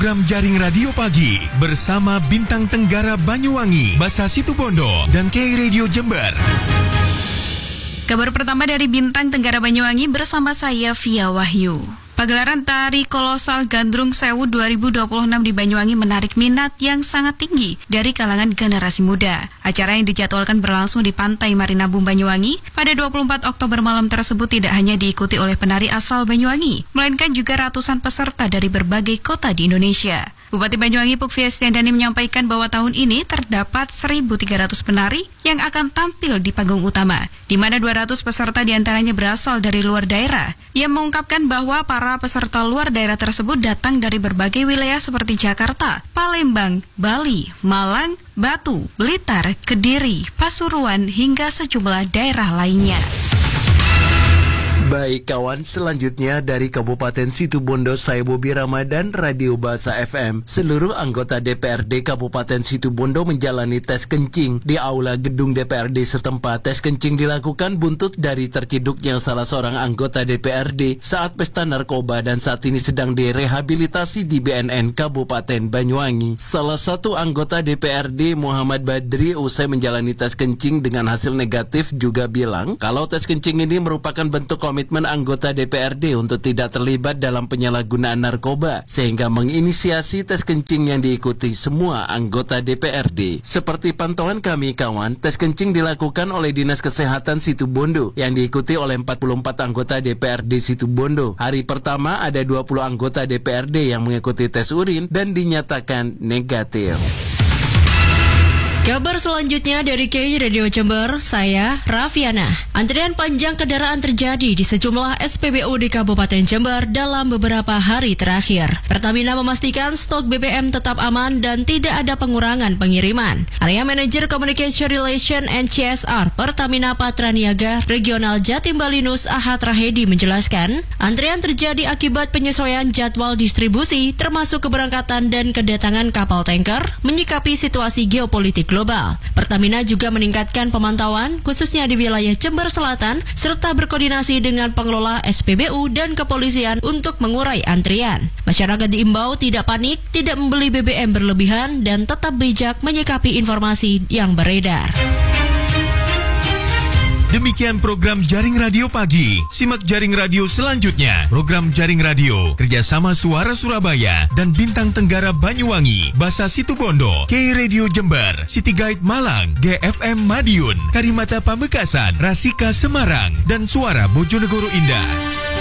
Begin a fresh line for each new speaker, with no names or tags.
program Jaring Radio Pagi bersama Bintang Tenggara Banyuwangi, Basa Situbondo, dan KI Radio Jember.
Kabar pertama dari Bintang Tenggara Banyuwangi bersama saya Via Wahyu. Pagelaran Tari Kolosal Gandrung Sewu 2026 di Banyuwangi menarik minat yang sangat tinggi dari kalangan generasi muda. Acara yang dijadwalkan berlangsung di Pantai Marinabung Banyuwangi pada 24 Oktober malam tersebut tidak hanya diikuti oleh penari asal Banyuwangi, melainkan juga ratusan peserta dari berbagai kota di Indonesia. Bupati Banyuwangi Pukvi Estiandani menyampaikan bahwa tahun ini terdapat 1.300 penari yang akan tampil di panggung utama, di mana 200 peserta diantaranya berasal dari luar daerah. Ia mengungkapkan bahwa para peserta luar daerah tersebut datang dari berbagai wilayah seperti Jakarta, Palembang, Bali, Malang, Batu, Blitar, Kediri, Pasuruan, hingga sejumlah daerah lainnya.
Baik kawan, selanjutnya dari Kabupaten Situbondo, saya Bobi Ramadan, Radio Basa FM. Seluruh anggota DPRD Kabupaten Situbondo menjalani tes kencing di aula gedung DPRD setempat. Tes kencing dilakukan buntut dari terciduknya salah seorang anggota DPRD saat pesta narkoba dan saat ini sedang direhabilitasi di BNN Kabupaten Banyuwangi. Salah satu anggota DPRD, Muhammad Badri, usai menjalani tes kencing dengan hasil negatif juga bilang kalau tes kencing ini merupakan bentuk komitmen anggota DPRD untuk tidak terlibat dalam penyalahgunaan narkoba, sehingga menginisiasi tes kencing yang diikuti semua anggota DPRD. Seperti pantauan kami kawan, tes kencing dilakukan oleh Dinas Kesehatan Situbondo yang diikuti oleh 44 anggota DPRD Situbondo. Hari pertama ada 20 anggota DPRD yang mengikuti tes urin dan dinyatakan negatif.
Kabar selanjutnya dari KI Radio Jember, saya Rafiana. Antrian panjang kendaraan terjadi di sejumlah SPBU di Kabupaten Jember dalam beberapa hari terakhir. Pertamina memastikan stok BBM tetap aman dan tidak ada pengurangan pengiriman. Area Manager Communication Relation and CSR Pertamina Patraniaga Regional Jatim Balinus Ahad Rahedi menjelaskan, antrian terjadi akibat penyesuaian jadwal distribusi termasuk keberangkatan dan kedatangan kapal tanker menyikapi situasi geopolitik global. Pertamina juga meningkatkan pemantauan khususnya di wilayah Jember Selatan serta berkoordinasi dengan pengelola SPBU dan kepolisian untuk mengurai antrian. Masyarakat diimbau tidak panik, tidak membeli BBM berlebihan dan tetap bijak menyikapi informasi yang beredar.
Demikian program Jaring Radio Pagi. Simak Jaring Radio selanjutnya. Program Jaring Radio kerjasama Suara Surabaya dan Bintang Tenggara Banyuwangi, Basa Situbondo, KI Radio Jember, City Guide Malang, GFM Madiun, Karimata Pamekasan, Rasika Semarang, dan Suara Bojonegoro Indah.